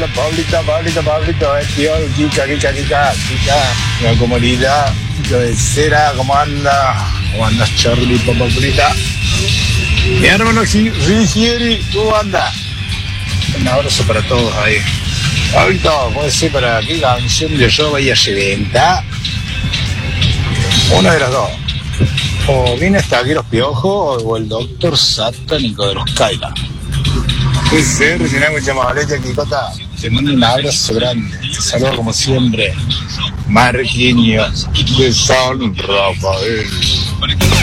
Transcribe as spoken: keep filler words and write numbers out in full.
hola, Pablito, Pablito, Pablito, eh, tío, Kika, Kika, Kika, Kika, la comunidad, lo de cera, ¿cómo anda? ¿Cómo andas, Charlie, Papabrita? Mi hermano Rigieri, ¿cómo anda? Un abrazo para todos ahí. Pablito, puede ser para qué canción de Yo Bahía Lenta. Una de las dos. O viene hasta aquí los piojos o el doctor satánico de los Kaila. Puede ser, si no escuchamos leche, Kikota. Te mando un abrazo grande. Te saludo como siempre. Marquinhos de San Rafael.